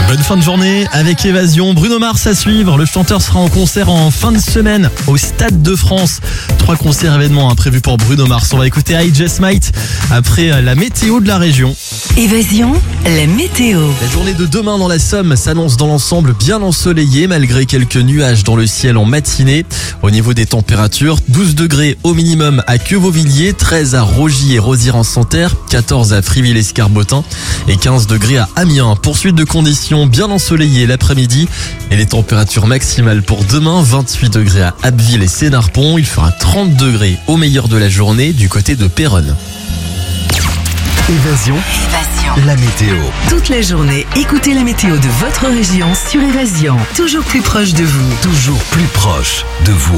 Bonne fin de journée avec Évasion. Bruno Mars à suivre. Le chanteur sera en concert en fin de semaine au Stade de France. 3 concerts événements prévus pour Bruno Mars. On va écouter I Just Might après la météo de la région. Évasion, la météo. La journée de demain dans la Somme s'annonce dans l'ensemble bien ensoleillée malgré quelques nuages dans le ciel en matinée. Au niveau des températures, 12 degrés au minimum à Queuvauvilliers, 13 à Rogy et Rosières-en-Santerre, 14 à Friville-Escarbotin et 15 degrés à Amiens. Poursuite de conditions bien ensoleillées l'après-midi et les températures maximales pour demain, 28 degrés à Abbeville et Sénarpont. Il fera 30 degrés au meilleur de la journée du côté de Péronne. Évasion, la météo. Toute la journée, écoutez la météo de votre région sur Évasion. Toujours plus proche de vous. Toujours plus proche de vous.